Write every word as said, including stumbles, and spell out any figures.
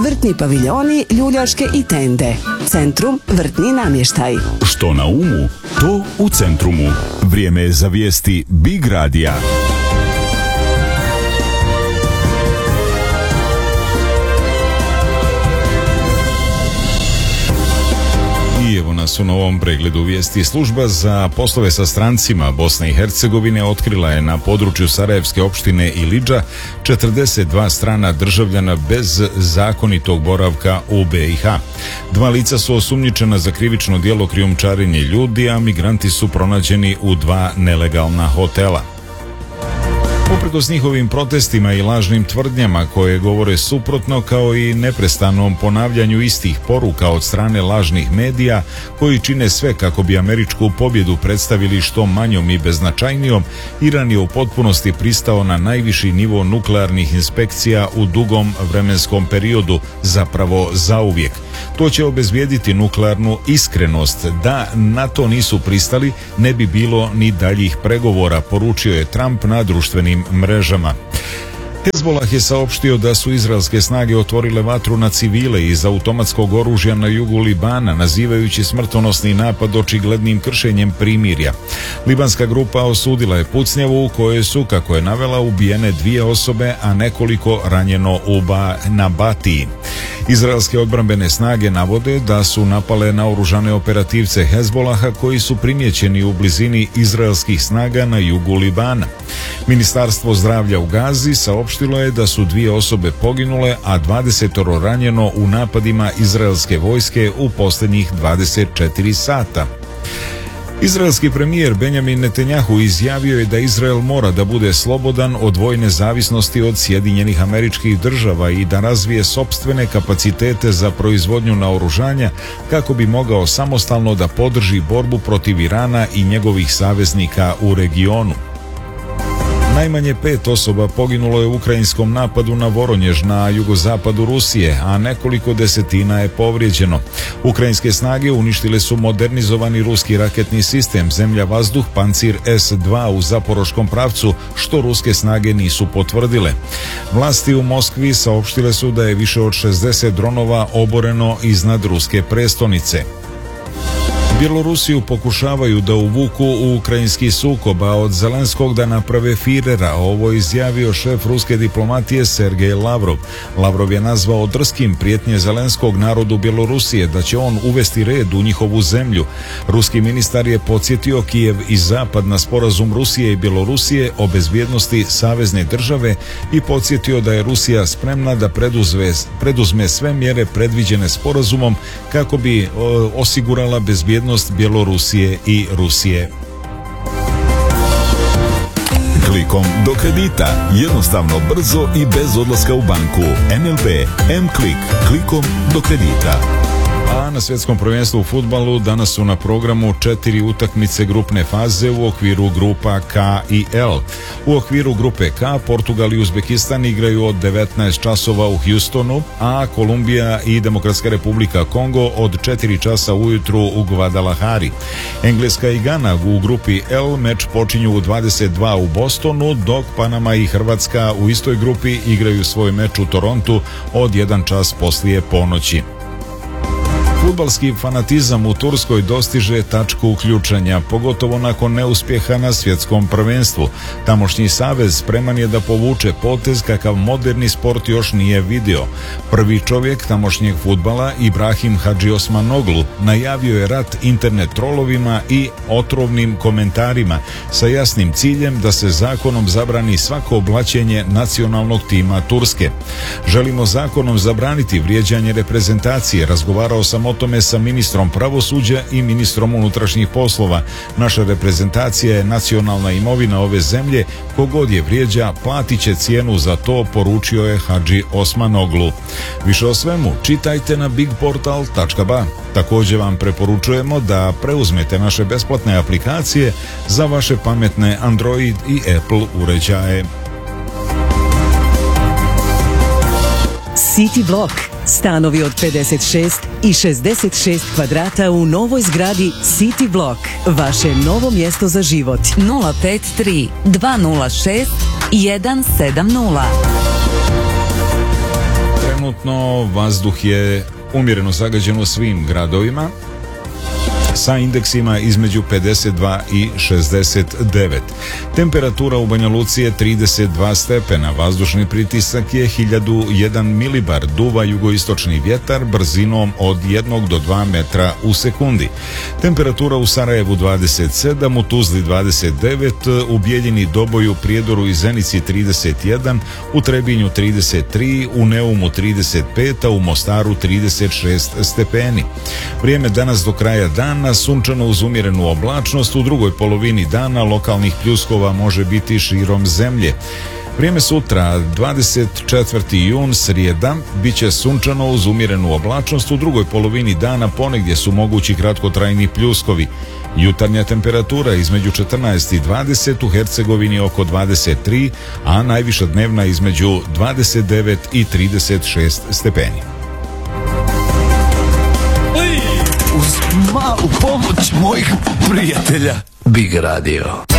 vrtni paviljoni, ljuljačke i tende. Centrum vrtni namještaj. Što na umu, to u Centrumu. Vrijeme je za vijesti Big Radija. I evo nas u novom pregledu vijesti. Služba za poslove sa strancima Bosne i Hercegovine otkrila je na području Sarajevske opštine Ilidža četrdeset dva strana državljana bez zakonitog boravka u be i ha. Dva lica su osumnjičena za krivično djelo krijumčarenje ljudi, a migranti su pronađeni u dva nelegalna hotela. Uprkos njihovim protestima i lažnim tvrdnjama koje govore suprotno, kao i neprestanom ponavljanju istih poruka od strane lažnih medija koji čine sve kako bi američku pobjedu predstavili što manjom i beznačajnijom, Iran je u potpunosti pristao na najviši nivo nuklearnih inspekcija u dugom vremenskom periodu, zapravo zauvijek. To će obezbijediti nuklearnu iskrenost. Da na to nisu pristali, ne bi bilo ni daljih pregovora, poručio je Trump na društvenim mrežama. Hezbolah je saopštio da su izraelske snage otvorile vatru na civile iz automatskog oružja na jugu Libana, nazivajući smrtonosni napad očiglednim kršenjem primirja. Libanska grupa osudila je pucnjavu u kojoj su, kako je navela, ubijene dvije osobe, a nekoliko ranjeno u ba, na Batiji. Izraelske odbrambene snage navode da su napale naoružane operativce Hezbolaha koji su primijećeni u blizini izraelskih snaga na jugu Libana. Ministarstvo zdravlja u Gazi saopštilo je da su dvije osobe poginule, a dvadesetoro ranjeno u napadima izraelske vojske u posljednjih dvadeset četiri sata. Izraelski premijer Benjamin Netanjahu izjavio je da Izrael mora da bude slobodan od vojne zavisnosti od Sjedinjenih Američkih Država i da razvije sopstvene kapacitete za proizvodnju naoružanja kako bi mogao samostalno da podrži borbu protiv Irana i njegovih saveznika u regionu. Najmanje pet osoba poginulo je u ukrajinskom napadu na Voronjež na jugozapadu Rusije, a nekoliko desetina je povrijeđeno. Ukrajinske snage uništile su modernizovani ruski raketni sistem zemlja-vazduh Pancir es dva u zaporoškom pravcu, što ruske snage nisu potvrdile. Vlasti u Moskvi saopštile su da je više od šezdeset dronova oboreno iznad ruske prestonice. Bjelorusiju pokušavaju da uvuku u ukrajinski sukob, a od Zelenskog da naprave Firera. Ovo je izjavio šef ruske diplomatije Sergej Lavrov. Lavrov je nazvao drskim prijetnje Zelenskog narodu Bjelorusije da će on uvesti red u njihovu zemlju. Ruski ministar je podsjetio Kijev i Zapad na sporazum Rusije i Bjelorusije o bezbjednosti savezne države i podsjetio da je Rusija spremna da preduzme, preduzme sve mjere predviđene sporazumom kako bi o, osigurala bezbjednost Bjelorusije i Rusije. Klikom do kredita. Jednostavno, brzo i bez odlaska u banku. en el be M-Klik. Klikom do kredita. A na svjetskom prvenstvu u fudbalu danas su na programu četiri utakmice grupne faze u okviru grupa K i L. U okviru grupe K Portugal i Uzbekistan igraju od devetnaest časova u Houstonu, a Kolumbija i Demokratska republika Kongo od četiri časa ujutru u Guadalajari. Engleska i Gana u grupi L meč počinju u dvadeset dva u Bostonu, dok Panama i Hrvatska u istoj grupi igraju svoj meč u Torontu od jedan čas poslije ponoći. Fudbalski fanatizam u Turskoj dostiže tačku uključenja, pogotovo nakon neuspjeha na svjetskom prvenstvu. Tamošnji savez spreman je da povuče potez kakav moderni sport još nije vidio. Prvi čovjek tamošnjeg fudbala, Ibrahim Hadžiosmanoglu, najavio je rat internet trolovima i otrovnim komentarima sa jasnim ciljem da se zakonom zabrani svako oblačenje nacionalnog tima Turske. Želimo zakonom zabraniti vrijeđanje reprezentacije, razgovarao sam o tome sa ministrom pravosuđa i ministrom unutrašnjih poslova. Naša reprezentacija je nacionalna imovina ove zemlje, kogod je vrijeđa platit će cijenu za to, poručio je Hadži Osmanoglu. Više o svemu čitajte na bigportal tačka ba. Također vam preporučujemo da preuzmete naše besplatne aplikacije za vaše pametne Android i Apple uređaje. City Block. Stanovi od pedeset šest i šezdeset šest kvadrata u novoj zgradi City Block. Vaše novo mjesto za život. nula pet tri dva nula šest jedan sedam nula. trenutno vazduh je umjereno zagađen u svim gradovima sa indeksima između pedeset dva i šezdeset devet. Temperatura u Banja Luci je trideset dva stepena, vazdušni pritisak je hiljadu jedan milibar, duva jugoistočni vjetar brzinom od jednog do dva metra u sekundi. Temperatura u Sarajevu dvadeset sedam, u Tuzli dvadeset devet, u Bijeljini, Doboju, Prijedoru i Zenici trideset jedan, u Trebinju trideset tri, u Neumu trideset pet, a u Mostaru trideset šest stepeni. Vrijeme danas do kraja dana sunčano uz umjerenu oblačnost, u drugoj polovini dana lokalnih pljuskova može biti širom zemlje. Vrijeme sutra, dvadeset četvrti jun, srijeda, bit će sunčano uz umjerenu oblačnost, u drugoj polovini dana ponegdje su mogući kratkotrajni pljuskovi. Jutarnja temperatura između četrnaest i dvadeset, u Hercegovini oko dvadeset tri, a najviša dnevna između dvadeset devet i trideset šest stepeni. Uz malu pomoć mojih prijatelja Big Radio.